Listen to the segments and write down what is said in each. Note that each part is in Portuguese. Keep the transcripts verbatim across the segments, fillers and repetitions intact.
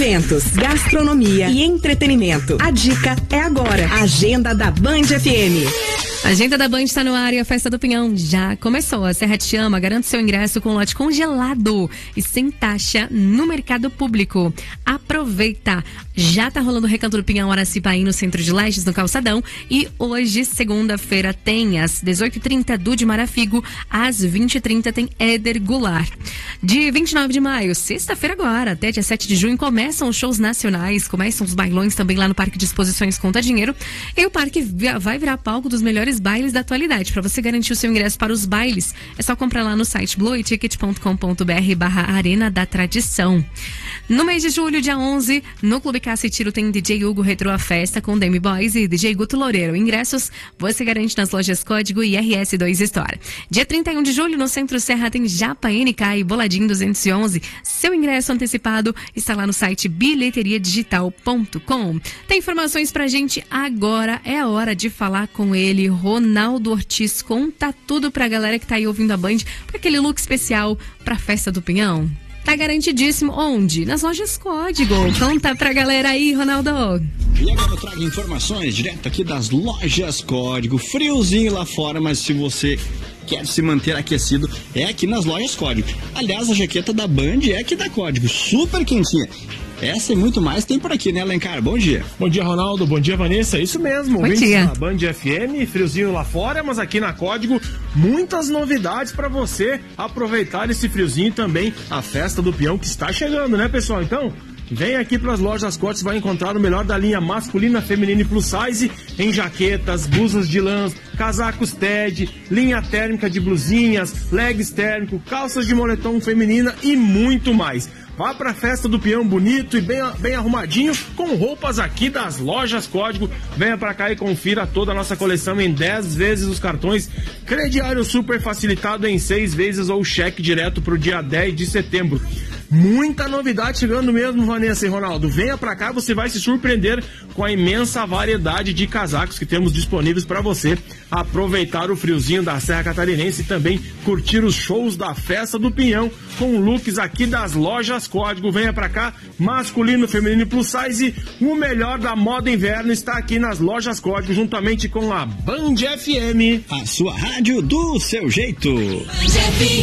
eventos, gastronomia e entretenimento. A dica é agora. Agenda da Band F M. A agenda da Band está no ar e a Festa do Pinhão já começou. A Serra te ama, garante seu ingresso com lote congelado e sem taxa no mercado público. Aproveita! Já tá rolando o Recanto do Pinhão Aracipaí no Centro de Lestes, no Calçadão. E hoje, segunda-feira, tem às dezoito e trinta Dude Marafigo, às vinte e trinta tem Éder Goulart. De vinte e nove de maio, sexta-feira agora, até dia sete de junho, começam os shows nacionais, começam os bailões também lá no Parque de Exposições Conta Dinheiro. E o parque vai virar palco dos melhores bailes da atualidade. Para você garantir o seu ingresso para os bailes, é só comprar lá no site blue ticket ponto com ponto b r barra Arena da Tradição. No mês de julho, dia onze, no Clube Caça e Tiro tem D J Hugo Retro a Festa com Demi Boys e D J Guto Loureiro. Ingressos você garante nas lojas Código e R S dois Store. Dia trinta e um de julho, no Centro Serra tem Japa N K e Boladinho duzentos e onze. Seu ingresso antecipado está lá no site bilheteria digital ponto com. Tem informações pra gente agora, é a hora de falar com ele, Ronaldo Ortiz. Conta tudo pra galera que tá aí ouvindo a Band, pra aquele look especial pra Festa do Pinhão. Tá garantidíssimo. Onde? Nas lojas Código. Conta pra galera aí, Ronaldo. E agora eu trago informações direto aqui das lojas Código. Friozinho lá fora, mas se você quer se manter aquecido, é aqui nas lojas Código. Aliás, a jaqueta da Band é aqui da Código, super quentinha. Essa e muito mais tem por aqui, né, Alencar? Bom dia. Bom dia, Ronaldo. Bom dia, Vanessa. Isso mesmo. Bom dia. Na Band F M, friozinho lá fora, mas aqui na Código, muitas novidades para você aproveitar esse friozinho e também a Festa do Peão que está chegando, né, pessoal? Então, vem aqui para as lojas Código, vai encontrar o melhor da linha masculina, feminina e plus size em jaquetas, blusas de lã, casacos Ted, linha térmica de blusinhas, legs térmico, calças de moletom feminina e muito mais. Vá pra Festa do Peão bonito e bem, bem arrumadinho, com roupas aqui das lojas Código. Venha pra cá e confira toda a nossa coleção em dez vezes os cartões. Crediário super facilitado em seis vezes ou cheque direto pro dia dez de setembro. Muita novidade chegando mesmo, Vanessa e Ronaldo. Venha pra cá, você vai se surpreender com a imensa variedade de casacos que temos disponíveis para você aproveitar o friozinho da Serra Catarinense e também curtir os shows da Festa do Pinhão com looks aqui das lojas Código. Venha pra cá, masculino, feminino e plus size. O melhor da moda inverno está aqui nas lojas Código, juntamente com a Band F M. A sua rádio do seu jeito. Band F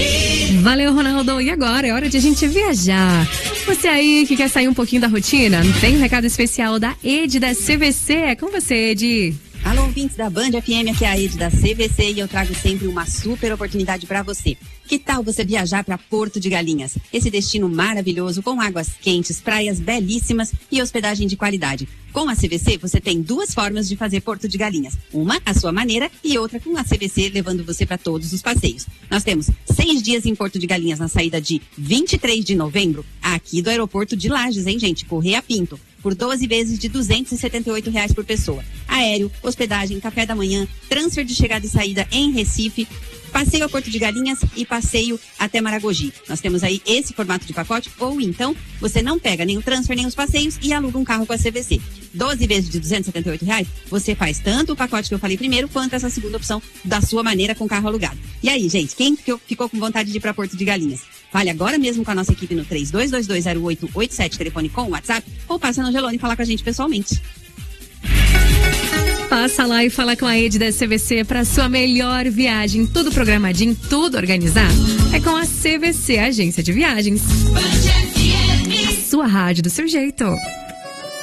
M. Valeu, Ronaldo. E agora é hora de a gente viajar. Você aí que quer sair um pouquinho da rotina, tem um recado especial da Ed da C V C. É com você, Ed. Alô, ouvintes da Band F M, aqui é a Ed da C V C e eu trago sempre uma super oportunidade para você. Que tal você viajar para Porto de Galinhas? Esse destino maravilhoso com águas quentes, praias belíssimas e hospedagem de qualidade. Com a C V C, você tem duas formas de fazer Porto de Galinhas. Uma, à sua maneira, e outra com a C V C, levando você para todos os passeios. Nós temos seis dias em Porto de Galinhas na saída de vinte e três de novembro, aqui do aeroporto de Lages, hein, gente? Correia Pinto. Por doze vezes de duzentos e setenta e oito reais por pessoa. Aéreo, hospedagem, café da manhã, transfer de chegada e saída em Recife, passeio a Porto de Galinhas e passeio até Maragogi. Nós temos aí esse formato de pacote, ou então você não pega nem o transfer nem os passeios e aluga um carro com a C V C. doze vezes de duzentos e setenta e oito reais, você faz tanto o pacote que eu falei primeiro, quanto essa segunda opção da sua maneira com carro alugado. E aí, gente, quem ficou com vontade de ir para Porto de Galinhas? Fale agora mesmo com a nossa equipe no três dois dois dois zero oito oito sete, telefone com WhatsApp, ou passa no Gelone e fala com a gente pessoalmente. Passa lá e fala com a Ed da C V C para sua melhor viagem. Tudo programadinho, tudo organizado. É com a C V C, Agência de Viagens. A sua rádio do seu jeito.